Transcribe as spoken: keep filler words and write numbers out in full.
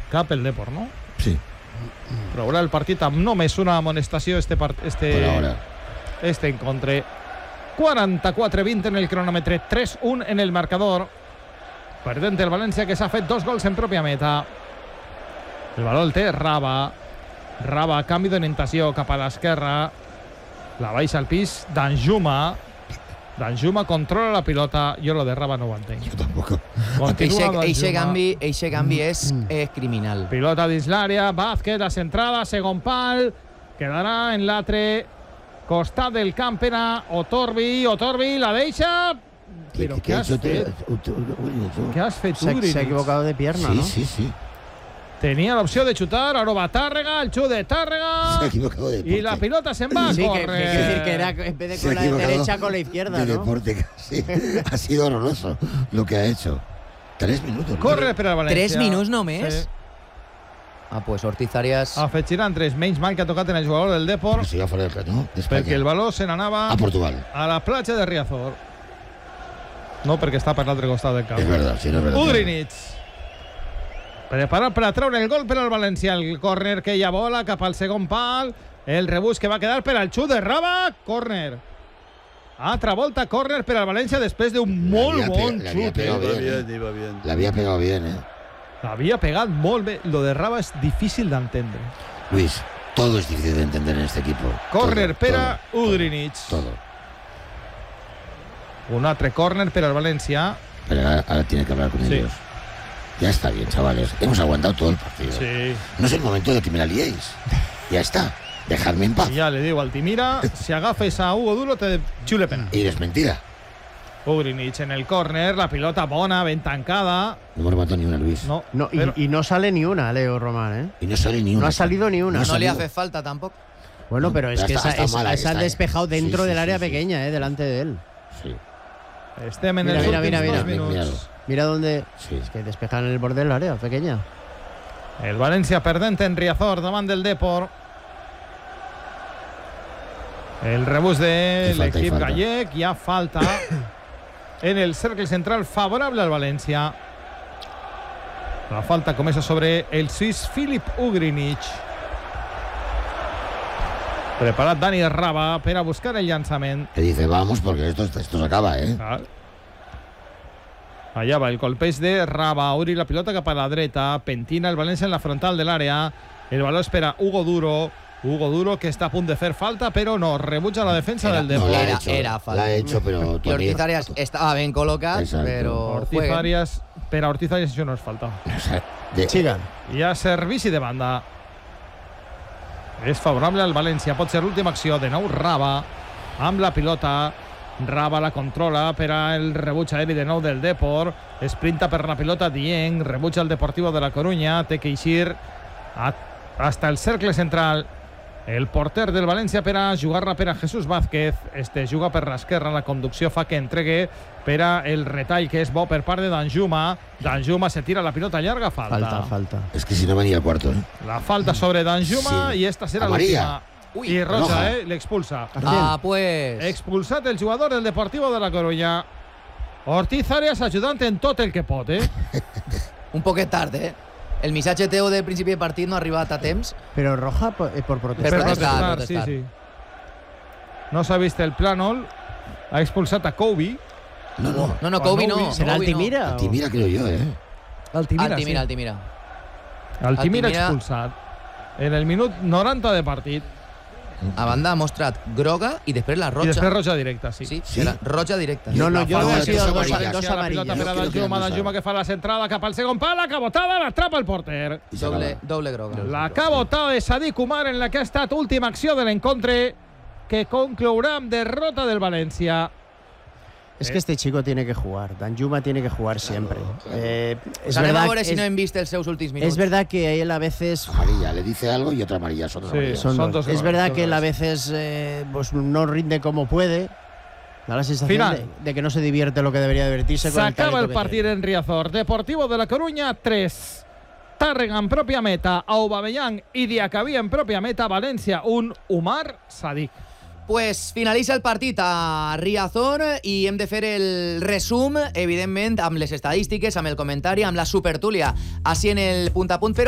cap el Depor, no? Sí. Però veurà el partit amb només una amonestació este, part, este, Per ahora. este encontre. quaranta-quatre vint en el cronòmetre, tres un en el marcador. Perdent el València, que s'ha fet dos gols en pròpia meta. El valor el té Raba. Raba, canvi d'orientació cap a l'esquerra. La baixa al pis Danjuma. Danjuma controla la pilota. Jo lo de Raba no ho entenc. Jo tampoc. Continua Eixe Danjuma. canvi, eixe canvi és, és criminal. Pilota dins l'àrea, Vázquez, la centrada, segon pal, quedarà en l'altre costat del camp per a Otorbi, Otorbi la deixa, però què has fet? Què has fet tu, Se, Greenwich? se ha equivocado de pierna, Sí, ¿no? sí, sí. Tenia l'opció de xutar, ara va Tàrrega, el xut de Se ha Tàrrega, equivocado de deporte. i la pilota se'n va a Sí, que, córrer. que quiere decir que era en vez de Se ha con la equivocado derecha con la izquierda, de ¿no? deporte, casi. Ha sido horroroso lo que ha hecho. Tres minutos. ¿no? Corre per al València. Tres minuts només? Sí. Ah, pues Ortiz Arias... Afegiran tres, menys mal que ha tocat en el jugador del Depor, Pero si va fuera del canó, de España. perquè el valor se n'anava A Portugal. a la platja de Riazor. No, perquè està per l'altre costat del camp. Es verdad, sí, no es verdad. Udrinich. Preparat per a treure el gol per al València. El córner que ja vola cap al segon pal. El rebús que va quedar per al xut de Raba. Córner. Altra volta, córner per al València després d'un molt había bon pe- le había xut. pegado eh. bien, eh. iba bien. Le había pegado bien, ¿eh? L'havia pegat molt bé. Lo de Raba és difícil d'entendre. Luis, todo es difícil de entender en este equipo. Córner Todo, per a todo, Udrinich. Todo. Un altre córner per al València. Pero ahora, ahora tiene que hablar con Sí. ellos. Ya está bien, chavales. Hemos aguantado todo el partido. Sí. No es el momento de que me la liéis. Ya está. Dejadme en paz. I ja li diu Altimira, si agafes a Hugo Duro te xule penal. Y es mentira. Udrinich en el córner, la pilota bona, ben tancada. No hemos matado ni una, Luis. No, No, y, pero- y no sale ni una, Leo Román, ¿eh? Y no sale ni una. No ha salido ni una. No ha No le salido. hace falta tampoco. Bueno, pero es Pero que está- esa, está es- mala, esa está- han despejado sí, dentro sí, del sí, área sí. pequeña, ¿eh? Delante de él. Sí. Estem en Mira, els mira, últims mira, dos mira. minuts. Míralo. Mira dónde... Sí. Es que despejan en el borde del área pequeña. El València perdent en Riazor davant del Depor. El rebús de I falta, i l'equip falta. gallec. Hi ha falta en el cercle central favorable al València. La falta comença sobre el suís Filip Udrinich. Preparat Dani Raba per a buscar el llançament. Que dice, vamos, porque esto, esto se acaba, ¿eh? Ah. Allà va el colpeig de Raba. Obri la pilota cap a la dreta. Pentina el València en la frontal de l'àrea. El valor espera Hugo Duro. Hugo Duro que està a punt de fer falta, però no. Rebutja la defensa Era- del No, Depor. la ha Era- hecho. era falta. La ha hecho, pero... Y Ortiz Arias estaba bien colocado, Exacto. pero Ortiz juegue. Arias, per a Ortiz Arias això no és falta. O sea, de- Sigan. Hi ha servici de banda. És favorable al València. Pot ser l'última acció. De nou Raba amb la pilota. Raba la controla per al rebuig aeri de nou del Depor. Sprinta per la pilota Dieng. Rebutja el Deportivo de la Coruña. Té que eixir a, hasta el cercle central. El porter del València per a jugar-la per a Jesús Vázquez. Este juga per l'esquerra. La conducció fa que entregue per a el retall, que és bo per part de Danjuma. Danjuma se tira la pilota llarga. Falta. Falta, falta. Es que si no venía el cuarto, ¿eh? La falta sobre Danjuma Sí. i esta serà Amarilla. l'última. Uy, I roja, roja. eh? L'expulsa. Ah, pues... Expulsat el jugador del Deportivo de la Coruña. Ortiz Arias ajudant en tot el que pot, eh? Un poquet tard, eh? El missatge teu de principi de partit no ha arribat a temps. Pero roja por, eh, por Per Per protesta. protestar, protestar, sí, protestar. sí. No s'ha vist el plànol. Ha expulsat a Kobe. No, no. No, no, Quan Kobe no no. ho vi- ¿Será Kobe no. Altimira? o- Altimira creo yo, ¿eh? Altimira, Altimira, sí. Altimira. Altimira Altimira. expulsat. En el minut noranta de partit. A banda ha mostrat groga i després la I roja. després roja directa, sí. Sí, Sí. era roja directa. No, no, La yo falta creo que no, ha sido dos dos, amarillas. dos La pilota amarillas. per a Yo creo que Danjuma, no Danjuma sabe. que fa la centrada cap al segon pal, la cabotada, l'atrapa el porter. Y se Doble, acaba. doble groga. La cabotada de Sadik Umar en la que ha estat última acció de l'encontre, que conclourà amb derrota del València. Es que este chico tiene que jugar. Danjuma tiene que jugar siempre. Eh, es, Anem a verdad, veure si es- no hem vist els seus últims minuts. es verdad que él a veces... Amarilla, le dice algo y otra amarilla. Son dos Sí. amarillas. Son Son dos. dos Es goles, verdad son que él a goles. veces eh, pues no rinde como puede. Da la sensación Final. de, de que no se divierte lo que debería divertirse con el S'acaba talento el que partit tiene. en Riazor. Deportivo de la Coruña, tres. Tàrrega en pròpia meta, Aubameyang i Diacabí en pròpia meta, València, un, Umar Sadik. Pues finalitza el partit a Riazor i hem de fer el resum, evidentment, amb les estadístiques, amb el comentari, amb la supertúlia, així en el punt a punt, però